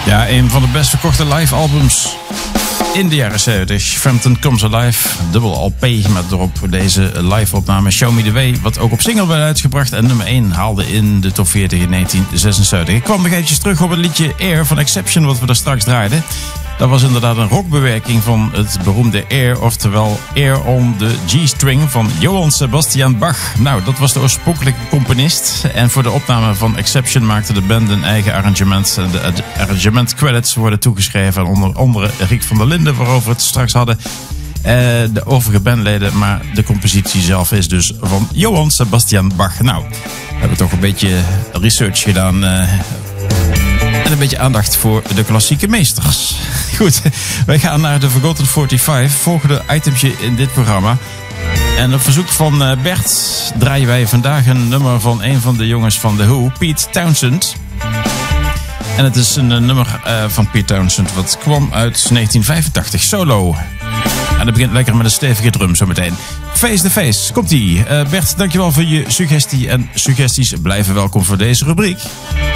Ja, een van de best verkochte live albums in de jaren 70. Frampton Comes Alive, dubbel LP met erop deze live opname Show Me The Way, wat ook op single werd uitgebracht en nummer 1 haalde in de top 40 in 1976. Ik kwam nog eventjes terug op het liedje Air van Exception, wat we daar straks draaiden. Dat was inderdaad een rockbewerking van het beroemde Air, oftewel Air on the G-string van Johann Sebastian Bach. Nou, dat was de oorspronkelijke componist. En voor de opname van Exception maakte de band een eigen arrangement. De arrangementcredits worden toegeschreven aan onder andere Rick van der Linden, waarover we het straks hadden. De overige bandleden, maar de compositie zelf is dus van Johann Sebastian Bach. Nou, we hebben toch een beetje research gedaan en een beetje aandacht voor de klassieke meesters. Goed, wij gaan naar de Forgotten 45, volgende itemtje in dit programma. En op verzoek van Bert draaien wij vandaag een nummer van een van de jongens van The Who, Pete Townshend. En het is een nummer van Pete Townshend wat kwam uit 1985, solo. En dat begint lekker met een stevige drum zometeen. Face the Face, komt-ie. Bert, dankjewel voor je suggestie. En suggesties blijven welkom voor deze rubriek.